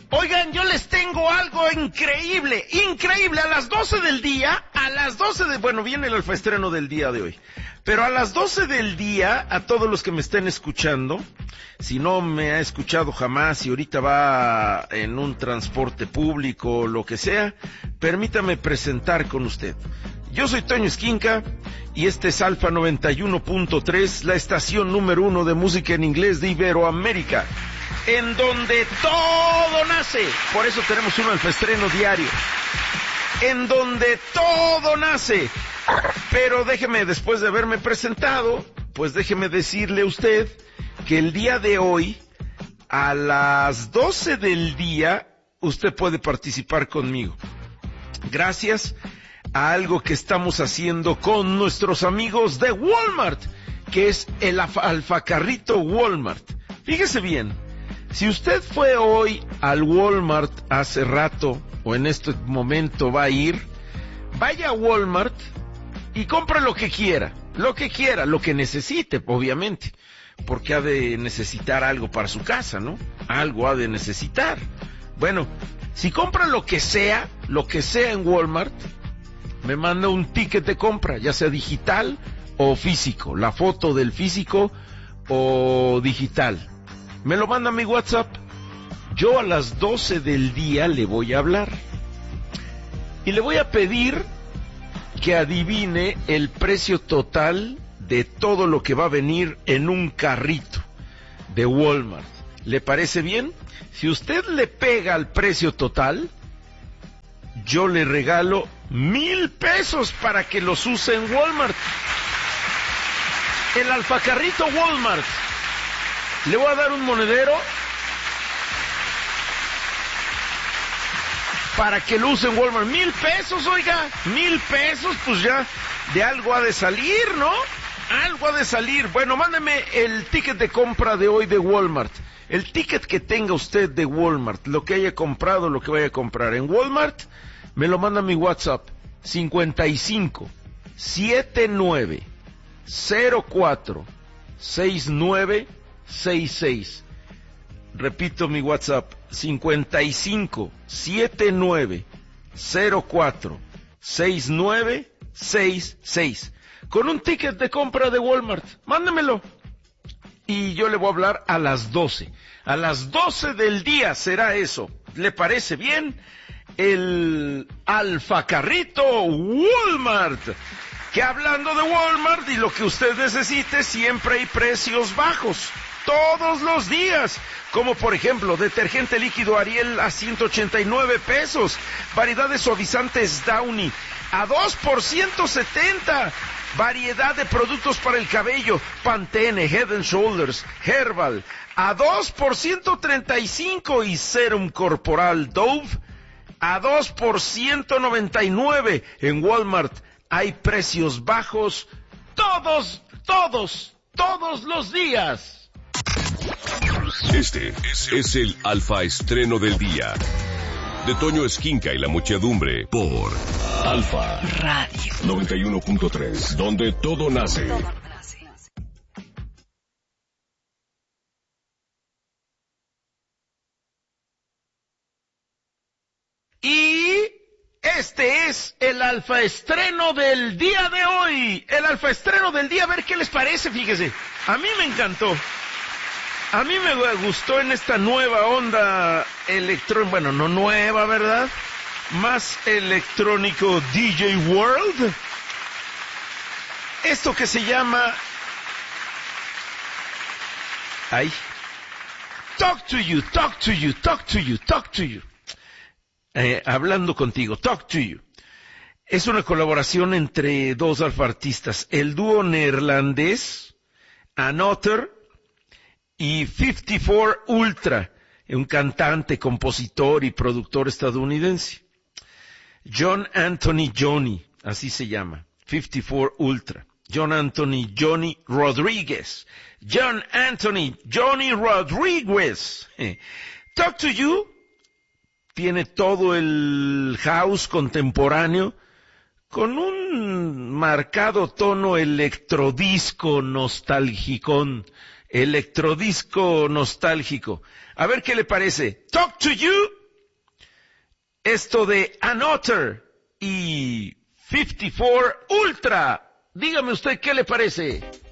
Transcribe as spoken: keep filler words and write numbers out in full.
Oigan, yo les tengo algo increíble, increíble. A las doce del día, a las doce de... Bueno, viene el alfaestreno del día de hoy. Pero a las doce del día, a todos los que me estén escuchando, si no me ha escuchado jamás y ahorita va en un transporte público o lo que sea, permítame presentar con usted. Yo soy Toño Esquinca y este es Alfa noventa y uno punto tres, la estación número uno de música en inglés de Iberoamérica, en donde todo nace. Por eso tenemos un alfaestreno diario. En donde todo nace. Pero déjeme, después de haberme presentado, pues déjeme decirle a usted que el día de hoy, a las doce del día, usted puede participar conmigo. Gracias a algo que estamos haciendo con nuestros amigos de Walmart, que es el alfacarrito Walmart. Fíjese bien, si usted fue hoy al Walmart hace rato, o en este momento va a ir, vaya a Walmart y compre lo que quiera, lo que quiera, lo que necesite, obviamente, porque ha de necesitar algo para su casa, ¿no? Algo ha de necesitar. Bueno, si compra lo que sea, lo que sea en Walmart, me manda un ticket de compra, ya sea digital o físico, la foto del físico o digital. Me lo manda a mi WhatsApp. Yo a las doce del día le voy a hablar y le voy a pedir que adivine el precio total de todo lo que va a venir en un carrito de Walmart. ¿Le parece bien? Si usted le pega al precio total, yo le regalo mil pesos para que los use en Walmart. El alfacarrito Walmart. Le voy a dar un monedero para que lo use en Walmart. Mil pesos, oiga, mil pesos, pues ya de algo ha de salir, ¿no? Algo ha de salir. Bueno, mándeme el ticket de compra de hoy de Walmart. El ticket que tenga usted de Walmart, lo que haya comprado, lo que vaya a comprar en Walmart, me lo manda a mi WhatsApp, cincuenta y cinco, setenta y nueve, cero cuatro, sesenta y nueve sesenta y seis. Repito mi WhatsApp, cincuenta y cinco, setenta y nueve, cero cuatro, sesenta y nueve sesenta y seis. Con un ticket de compra de Walmart, mándemelo. Y yo le voy a hablar a las doce. A las doce del día será eso. ¿Le parece bien? El alfacarrito Walmart. Que hablando de Walmart y lo que usted necesite, siempre hay precios bajos. Todos los días. Como por ejemplo, detergente líquido Ariel a ciento ochenta y nueve pesos. Variedad de suavizantes Downy a dos por ciento setenta. Variedad de productos para el cabello, Pantene, Head and Shoulders, Herbal, a dos por ciento treinta y cinco, y Serum Corporal Dove, a dos por ciento noventa y nueve. En Walmart hay precios bajos todos, todos, todos los días. Este es el Alfa Estreno del Día, de Toño Esquinca y la muchedumbre, por Alfa Radio noventa y uno punto tres, donde todo nace. Y este es el alfaestreno del día de hoy. El alfaestreno del día, a ver qué les parece, fíjese. A mí me encantó. A mí me gustó en esta nueva onda electrónica, bueno, no nueva, ¿verdad? Más electrónico D J World. Esto que se llama... Ay. Talk to you, talk to you, talk to you, talk to you. Eh, hablando contigo, talk to you. Es una colaboración entre dos alfartistas, el dúo neerlandés Anotter y cincuenta y cuatro Ultra, un cantante, compositor y productor estadounidense. John Anthony Johnny, así se llama, cincuenta y cuatro Ultra. John Anthony Johnny Rodríguez. John Anthony Johnny Rodríguez. Talk to You tiene todo el house contemporáneo con un marcado tono electrodisco nostálgico. Electrodisco nostálgico. A ver qué le parece. Talk to You esto de Another y cincuenta y cuatro Ultra. Dígame usted qué le parece.